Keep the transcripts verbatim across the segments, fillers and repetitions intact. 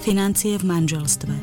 Financie v manželstve.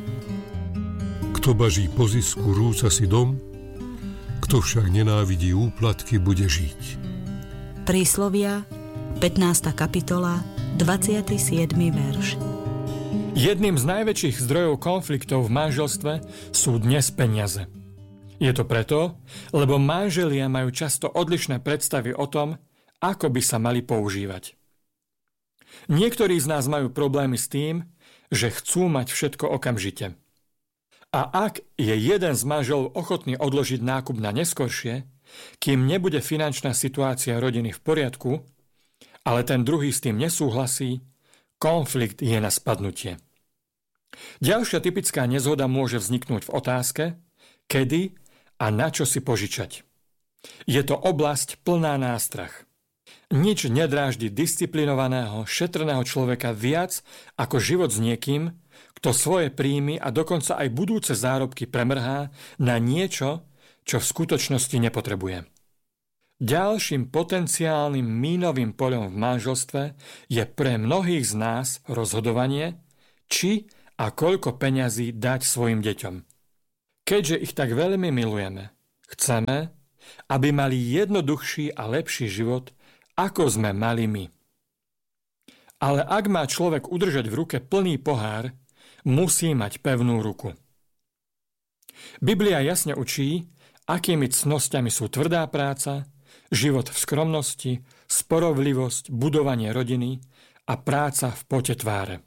Kto baží po zisku, rúca si dom, kto však nenávidí úplatky, bude žiť. Príslovia, pätnásta kapitola, dvadsiaty siedmy verš. Jedným z najväčších zdrojov konfliktov v manželstve sú dnes peniaze. Je to preto, lebo manželia majú často odlišné predstavy o tom, ako by sa mali používať. Niektorí z nás majú problémy s tým, že chcú mať všetko okamžite. A ak je jeden z manželov ochotný odložiť nákup na neskoršie, kým nebude finančná situácia rodiny v poriadku, ale ten druhý s tým nesúhlasí, konflikt je na spadnutie. Ďalšia typická nezhoda môže vzniknúť v otázke, kedy a na čo si požičať. Je to oblasť plná nástrah. Nič nedráždi disciplinovaného, šetrného človeka viac ako život s niekým, kto svoje príjmy a dokonca aj budúce zárobky premrhá na niečo, čo v skutočnosti nepotrebuje. Ďalším potenciálnym mínovým poľom v manželstve je pre mnohých z nás rozhodovanie, či a koľko peňazí dať svojim deťom. Keďže ich tak veľmi milujeme, chceme, aby mali jednoduchší a lepší život, ako sme mali my. Ale ak má človek udržať v ruke plný pohár, musí mať pevnú ruku. Biblia jasne učí, akými cnosťami sú tvrdá práca, život v skromnosti, sporovlivosť, budovanie rodiny a práca v pote tváre.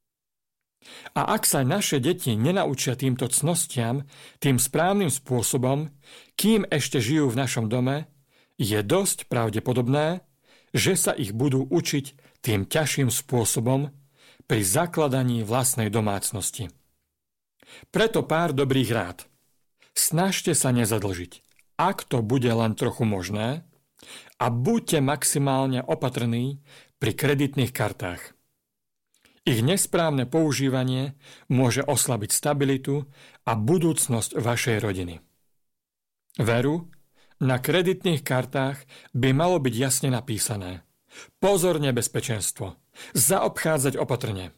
A ak sa naše deti nenaučia týmto cnostiam tým správnym spôsobom, kým ešte žijú v našom dome, je dosť pravdepodobné, že sa ich budú učiť tým ťažším spôsobom pri zakladaní vlastnej domácnosti. Preto pár dobrých rád. Snažte sa nezadlžiť, ak to bude len trochu možné, a buďte maximálne opatrní pri kreditných kartách. Ich nesprávne používanie môže oslabiť stabilitu a budúcnosť vašej rodiny. Veru, na kreditných kartách by malo byť jasne napísané: pozor, nebezpečenstvo, zaobchádzať opatrne.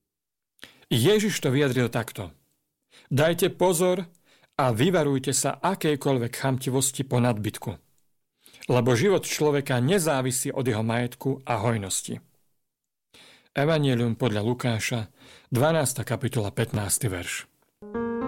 Ježiš to vyjadril takto: dajte pozor a vyvarujte sa akejkoľvek chamtivosti po nadbytku, lebo život človeka nezávisí od jeho majetku a hojnosti. Evanjelium podľa Lukáša, dvanásta kapitola, pätnásty verš.